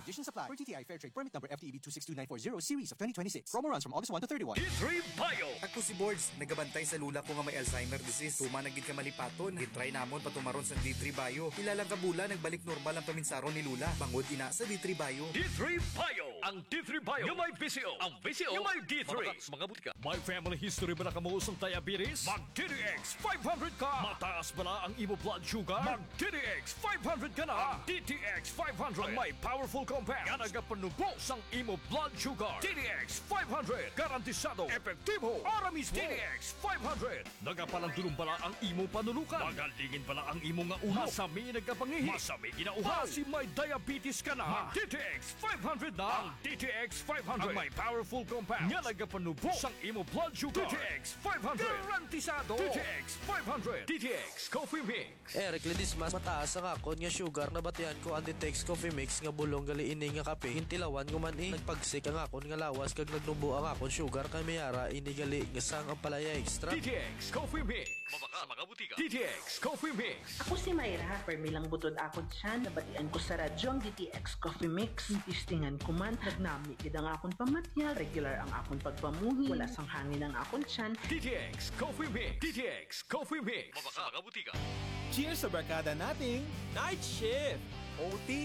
Conditions apply. For GTI Fairtrade Permit Number FTEB 262940 Series of 2026. Promo runs from August 1 to 31. D3 Bio. Ako si Boards, nagabantay sa lula ko nga may Alzheimer disease. Tumanagid ka malipaton, gitry namon patumaron sa D3 Bio. Ilang kabula, nagbalik normal ang paminsaron ni Lula. Bangod ina sa D3 Bio. D3 Bio. Ang D3 Bio yung may PCO. Ang PCO yung may D3. Mga butika. May family history ba na kamuusong diabetes? Mag DTX 500 ka. Mataas ba na ang imo blood sugar? Mag DTX 500 ka na. Ang DTX 500 ang may powerful compound nga nagapanubos ang imo blood sugar. DTX 500 garantisado, epektibo, ara mismo. DTX 500 nagapalandulong bala ang imo panulukan. Magalingin bala ang imo nga ulo. Masami nagapangihi. Masami ginauhaw. Si may diabetes ka na. Mag DTX 500 na. Ang DTX 500 ang may powerful compound nga nagapanubos ang imo blood sugar. DTX 500 garantisado. DTX 500 DTX Coffee Mix. Eric Ledismas, mataas ang akon nga sugar na batian ko ang Ditex Coffee Mix nga bulong gali ini nga kape. Hintilawan ko man nagpagsik ang akon nga lawas kag nagnubo ang akon sugar kay mayara ini gali nga sang ang palaya extra. DTX Coffee Mix. Mabaka sa mga butika. DTX Coffee Mix. Ako si Mayra, permilang butod ako dyan, nabatian ko sa radyo ang DTX Coffee Mix. Tistingan ko man, nagnami kid ang akong pamatyal, regular ang akong pagpamuhi, wala sang hangin ang akong tiyan. DTX Coffee Mix. DTX Coffee Mix. Mabaka sa mga butika. Cheers sa barkada nating Night Shift! OT